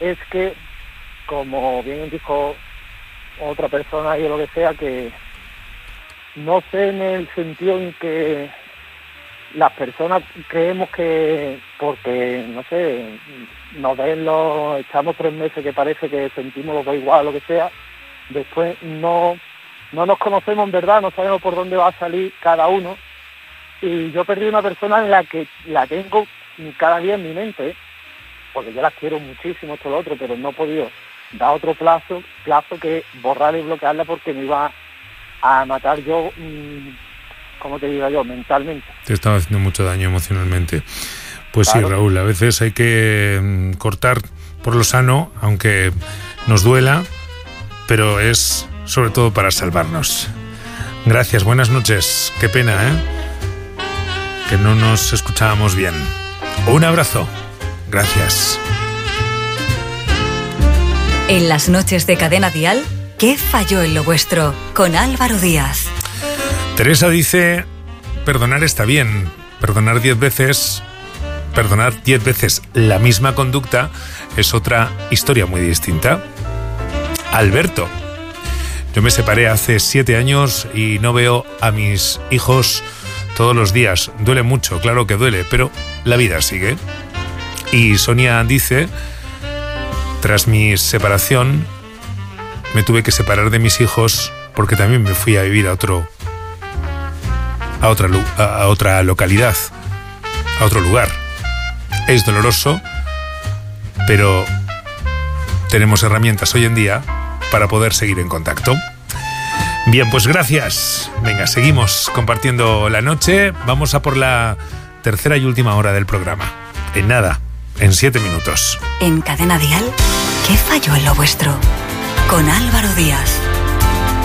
es que, como bien dijo otra persona y lo que sea, que no sé en el sentido en que las personas creemos que porque, no sé, nos ven echamos 3 meses que parece que sentimos los dos igual, lo que sea, después no nos conocemos en verdad, no sabemos por dónde va a salir cada uno, y yo perdí una persona en la que la tengo cada día en mi mente, porque yo las quiero muchísimo, esto lo otro, pero no he podido dar otro plazo que borrar y bloquearla porque me iba a matar yo, como te digo yo, mentalmente. Te estaba haciendo mucho daño emocionalmente. Pues claro. Sí, Raúl, a veces hay que cortar por lo sano, aunque nos duela, pero es sobre todo para salvarnos. Gracias, buenas noches. Qué pena, que no nos escuchábamos bien. Un abrazo. Gracias. En las noches de Cadena Dial, ¿qué falló en lo vuestro? Con Álvaro Díaz. Teresa dice, perdonar está bien, perdonar 10 veces la misma conducta es otra historia muy distinta. Alberto, yo me separé hace 7 años y no veo a mis hijos todos los días. Duele mucho, claro que duele, pero la vida sigue. Y Sonia dice, tras mi separación, me tuve que separar de mis hijos porque también me fui a vivir a otra localidad, a otro lugar. Es doloroso, pero tenemos herramientas hoy en día para poder seguir en contacto. Bien, pues gracias. Venga, seguimos compartiendo la noche. Vamos a por la tercera y última hora del programa. En nada, en 7 minutos. En Cadena Dial, ¿qué falló en lo vuestro? Con Álvaro Díaz.